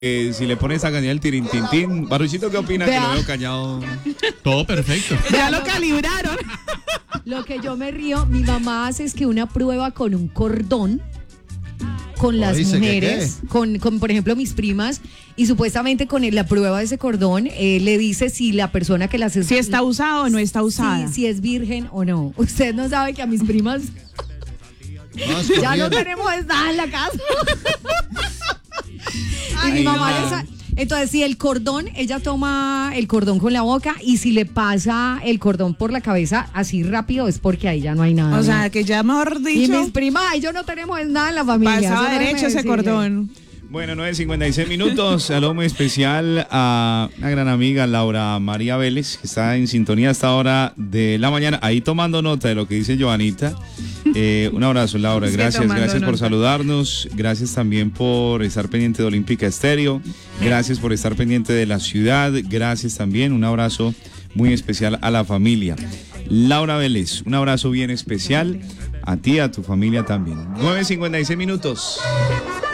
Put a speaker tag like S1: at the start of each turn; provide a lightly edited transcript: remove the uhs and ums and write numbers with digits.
S1: Si le pones a cañar el tirintintín, Baruchito, ¿qué opina? Que lo veo cañado.
S2: Todo perfecto.
S3: Ya lo calibraron.
S4: Lo que yo me río, mi mamá hace es que una prueba con un cordón con las
S2: dice
S4: mujeres, con por ejemplo mis primas, y supuestamente con la prueba de ese cordón le dice si la persona que las
S3: Si está usado o no está usada.
S4: si es virgen o no. Usted no sabe que a mis primas ya no tenemos nada en la casa. Y mi mamá entonces, si el cordón, ella toma el cordón con la boca, y si le pasa el cordón por la cabeza así rápido, es porque ahí ya no hay nada.
S3: O sea, que ya mejor
S4: y
S3: dicho,
S4: mis primas, ahí yo no tenemos nada en la familia.
S3: pasaba
S4: Eso
S3: derecho
S4: déjeme
S3: ese
S4: decirle.
S3: cordón.
S1: Bueno, 9:56 minutos. Saludo muy especial a una gran amiga, Laura María Vélez, que está en sintonía a esta hora de la mañana, ahí tomando nota de lo que dice Joanita. Un abrazo, Laura.
S3: Sí,
S1: Gracias por
S3: nota.
S1: saludarnos. Gracias también por estar pendiente de Olímpica Estéreo. Gracias por estar pendiente de la ciudad. Gracias también. Un abrazo muy especial a la familia. Laura Vélez, un abrazo bien especial a ti, a tu familia también. 9:56 minutos.